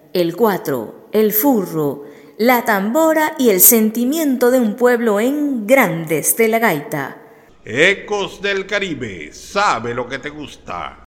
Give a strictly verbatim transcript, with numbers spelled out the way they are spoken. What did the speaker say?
el cuatro, el furro, la tambora y el sentimiento de un pueblo en Grandes de la Gaita. Ecos del Caribe, sabe lo que te gusta.